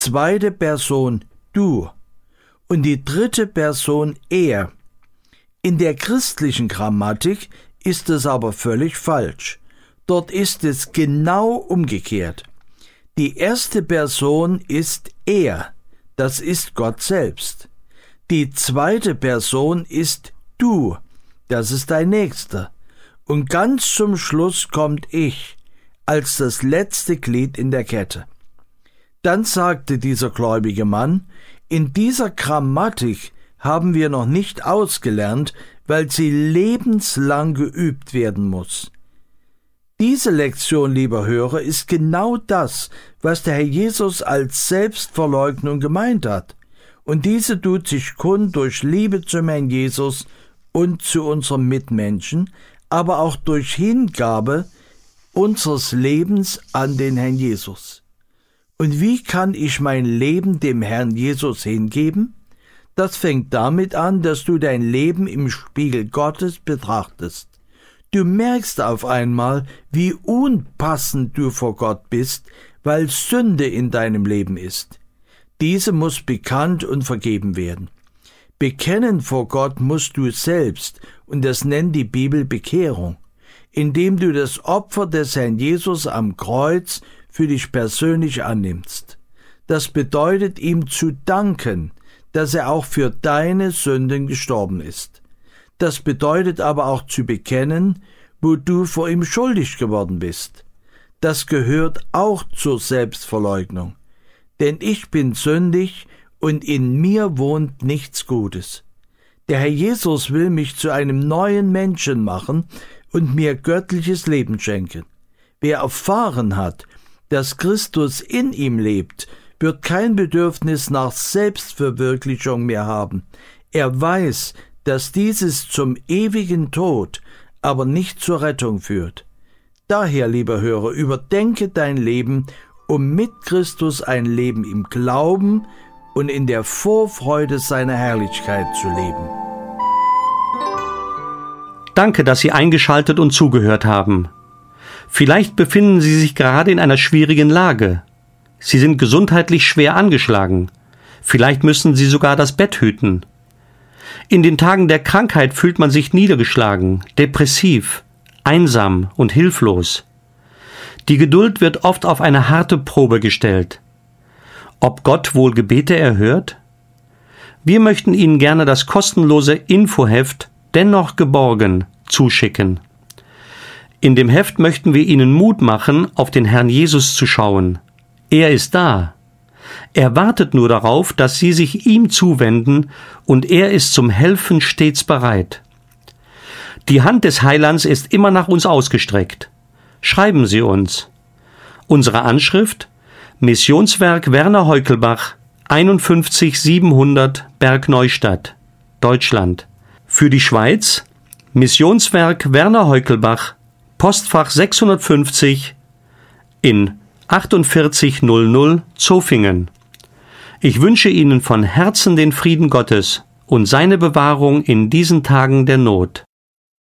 zweite Person du und die dritte Person er. In der christlichen Grammatik ist es aber völlig falsch. Dort ist es genau umgekehrt. Die erste Person ist er, das ist Gott selbst. Die zweite Person ist du, das ist dein Nächster. Und ganz zum Schluss kommt ich, als das letzte Glied in der Kette. Dann sagte dieser gläubige Mann, in dieser Grammatik haben wir noch nicht ausgelernt, weil sie lebenslang geübt werden muss. Diese Lektion, lieber Hörer, ist genau das, was der Herr Jesus als Selbstverleugnung gemeint hat. Und diese tut sich kund durch Liebe zum Herrn Jesus und zu unseren Mitmenschen, aber auch durch Hingabe unseres Lebens an den Herrn Jesus. Und wie kann ich mein Leben dem Herrn Jesus hingeben? Das fängt damit an, dass du dein Leben im Spiegel Gottes betrachtest. Du merkst auf einmal, wie unpassend du vor Gott bist, weil Sünde in deinem Leben ist. Diese muss bekannt und vergeben werden. Bekennen vor Gott musst du selbst, und das nennt die Bibel Bekehrung, indem du das Opfer des Herrn Jesus am Kreuz für dich persönlich annimmst. Das bedeutet, ihm zu danken, dass er auch für deine Sünden gestorben ist. Das bedeutet aber auch zu bekennen, wo du vor ihm schuldig geworden bist. Das gehört auch zur Selbstverleugnung. Denn ich bin sündig und in mir wohnt nichts Gutes. Der Herr Jesus will mich zu einem neuen Menschen machen und mir göttliches Leben schenken. Wer erfahren hat, dass Christus in ihm lebt, wird kein Bedürfnis nach Selbstverwirklichung mehr haben. Er weiß, dass dieses zum ewigen Tod, aber nicht zur Rettung führt. Daher, lieber Hörer, überdenke dein Leben, um mit Christus ein Leben im Glauben und in der Vorfreude seiner Herrlichkeit zu leben. Danke, dass Sie eingeschaltet und zugehört haben. Vielleicht befinden Sie sich gerade in einer schwierigen Lage. Sie sind gesundheitlich schwer angeschlagen. Vielleicht müssen Sie sogar das Bett hüten. In den Tagen der Krankheit fühlt man sich niedergeschlagen, depressiv, einsam und hilflos. Die Geduld wird oft auf eine harte Probe gestellt. Ob Gott wohl Gebete erhört? Wir möchten Ihnen gerne das kostenlose Infoheft Dennoch geborgen zuschicken. In dem Heft möchten wir Ihnen Mut machen, auf den Herrn Jesus zu schauen. Er ist da. Er wartet nur darauf, dass Sie sich ihm zuwenden, und er ist zum Helfen stets bereit. Die Hand des Heilands ist immer nach uns ausgestreckt. Schreiben Sie uns. Unsere Anschrift: Missionswerk Werner Heukelbach, 51700 Bergneustadt, Deutschland. Für die Schweiz: Missionswerk Werner Heukelbach, Postfach 650 in 4800 Zofingen. Ich wünsche Ihnen von Herzen den Frieden Gottes und seine Bewahrung in diesen Tagen der Not.